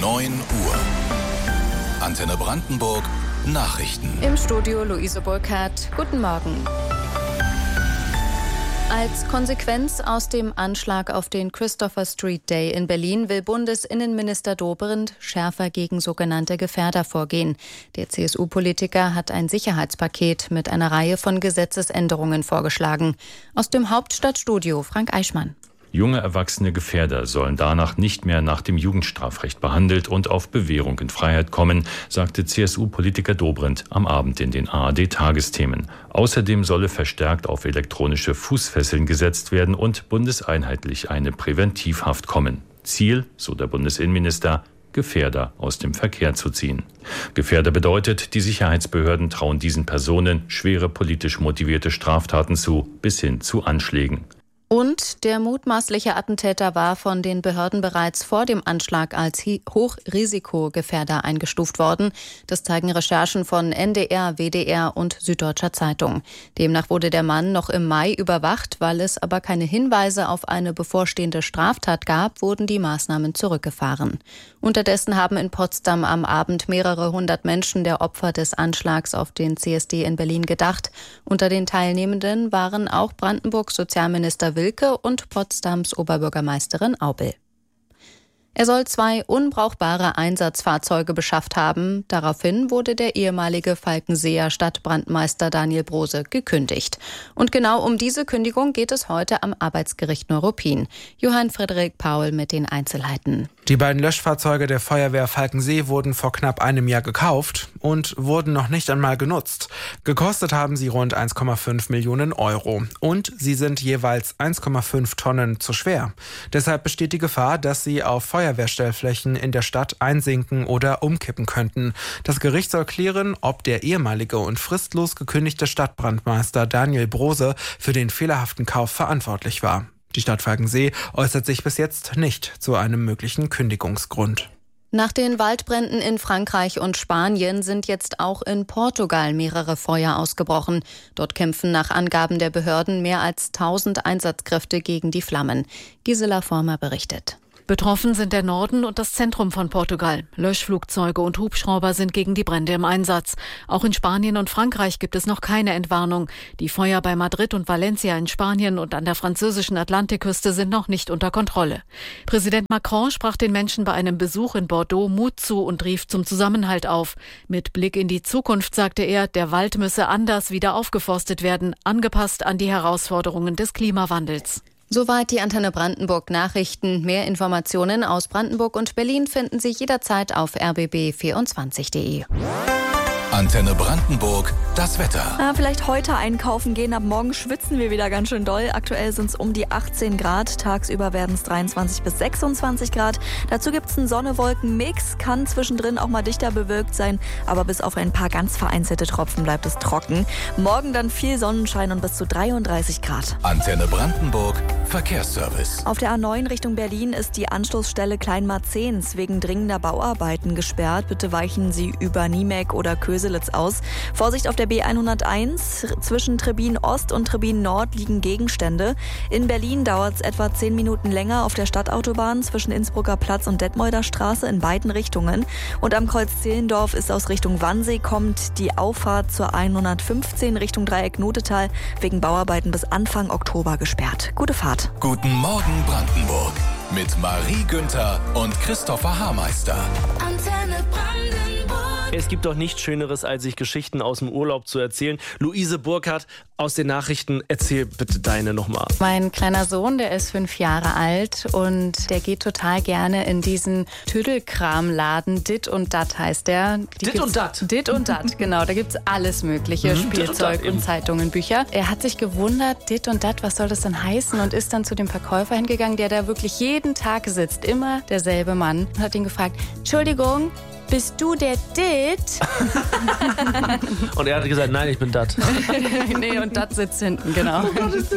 9 Uhr. Antenne Brandenburg Nachrichten. Im Studio Luise Burkhardt. Guten Morgen. Als Konsequenz aus dem Anschlag auf den Christopher Street Day in Berlin will Bundesinnenminister Dobrindt schärfer gegen sogenannte Gefährder vorgehen. Der CSU-Politiker hat ein Sicherheitspaket mit einer Reihe von Gesetzesänderungen vorgeschlagen. Aus dem Hauptstadtstudio Frank Eichmann. Junge erwachsene Gefährder sollen danach nicht mehr nach dem Jugendstrafrecht behandelt und auf Bewährung in Freiheit kommen, sagte CSU-Politiker Dobrindt am Abend in den ARD-Tagesthemen. Außerdem solle verstärkt auf elektronische Fußfesseln gesetzt werden und bundeseinheitlich eine Präventivhaft kommen. Ziel, so der Bundesinnenminister, Gefährder aus dem Verkehr zu ziehen. Gefährder bedeutet, die Sicherheitsbehörden trauen diesen Personen schwere politisch motivierte Straftaten zu, bis hin zu Anschlägen. Und der mutmaßliche Attentäter war von den Behörden bereits vor dem Anschlag als Hochrisikogefährder eingestuft worden. Das zeigen Recherchen von NDR, WDR und Süddeutscher Zeitung. Demnach wurde der Mann noch im Mai überwacht. Weil es aber keine Hinweise auf eine bevorstehende Straftat gab, wurden die Maßnahmen zurückgefahren. Unterdessen haben in Potsdam am Abend mehrere hundert Menschen der Opfer des Anschlags auf den CSD in Berlin gedacht. Unter den Teilnehmenden waren auch Brandenburgs Sozialminister Wilke und Potsdams Oberbürgermeisterin Aubel. Er soll 2 unbrauchbare Einsatzfahrzeuge beschafft haben. Daraufhin wurde der ehemalige Falkenseer Stadtbrandmeister Daniel Brose gekündigt. Und genau um diese Kündigung geht es heute am Arbeitsgericht Neuruppin. Johann Frederik Paul mit den Einzelheiten. Die beiden Löschfahrzeuge der Feuerwehr Falkensee wurden vor knapp einem Jahr gekauft und wurden noch nicht einmal genutzt. Gekostet haben sie rund 1,5 Millionen Euro. Und sie sind jeweils 1,5 Tonnen zu schwer. Deshalb besteht die Gefahr, dass sie auf Feuerwehrstellflächen in der Stadt einsinken oder umkippen könnten. Das Gericht soll klären, ob der ehemalige und fristlos gekündigte Stadtbrandmeister Daniel Brose für den fehlerhaften Kauf verantwortlich war. Die Stadt Falkensee äußert sich bis jetzt nicht zu einem möglichen Kündigungsgrund. Nach den Waldbränden in Frankreich und Spanien sind jetzt auch in Portugal mehrere Feuer ausgebrochen. Dort kämpfen nach Angaben der Behörden mehr als 1000 Einsatzkräfte gegen die Flammen. Gisela Former berichtet. Betroffen sind der Norden und das Zentrum von Portugal. Löschflugzeuge und Hubschrauber sind gegen die Brände im Einsatz. Auch in Spanien und Frankreich gibt es noch keine Entwarnung. Die Feuer bei Madrid und Valencia in Spanien und an der französischen Atlantikküste sind noch nicht unter Kontrolle. Präsident Macron sprach den Menschen bei einem Besuch in Bordeaux Mut zu und rief zum Zusammenhalt auf. Mit Blick in die Zukunft sagte er, der Wald müsse anders wieder aufgeforstet werden, angepasst an die Herausforderungen des Klimawandels. Soweit die Antenne Brandenburg Nachrichten. Mehr Informationen aus Brandenburg und Berlin finden Sie jederzeit auf rbb24.de. Antenne Brandenburg, das Wetter. Vielleicht heute einkaufen gehen, ab morgen schwitzen wir wieder ganz schön doll. Aktuell sind es um die 18 Grad, tagsüber werden es 23 bis 26 Grad. Dazu gibt es einen Sonne-Wolken-Mix, kann zwischendrin auch mal dichter bewölkt sein, aber bis auf ein paar ganz vereinzelte Tropfen bleibt es trocken. Morgen dann viel Sonnenschein und bis zu 33 Grad. Antenne Brandenburg, Verkehrsservice. Auf der A9 Richtung Berlin ist die Anschlussstelle Kleinmarzens wegen dringender Bauarbeiten gesperrt. Bitte weichen Sie über Niemek oder Köselitz aus. Vorsicht auf der B101. Zwischen Trebin Ost und Trebin Nord liegen Gegenstände. In Berlin dauert es etwa 10 Minuten länger auf der Stadtautobahn zwischen Innsbrucker Platz und Detmolder Straße in beiden Richtungen. Und am Kreuz Zehlendorf ist aus Richtung Wannsee kommt die Auffahrt zur 115 Richtung Dreieck Notetal wegen Bauarbeiten bis Anfang Oktober gesperrt. Gute Fahrt. Guten Morgen Brandenburg mit Marie Günther und Christopher Haarmeister. Antenne Brandenburg. Es gibt doch nichts Schöneres, als sich Geschichten aus dem Urlaub zu erzählen. Luise Burkhardt aus den Nachrichten, erzähl bitte deine nochmal. Mein kleiner Sohn, der ist 5 Jahre alt und der geht total gerne in diesen Tüdelkramladen. Dit und Dat heißt der. Dit und Dat? Dit und Dat, genau. Da gibt's alles mögliche, Spielzeug und Zeitungen, Bücher. Er hat sich gewundert, Dit und Dat, was soll das denn heißen? Und ist dann zu dem Verkäufer hingegangen, der da wirklich jeden Tag sitzt. Immer derselbe Mann. Und hat ihn gefragt, Entschuldigung, bist du der Dit? Und er hat gesagt, nein, ich bin Dat. Nee, und Dat sitzt hinten, genau.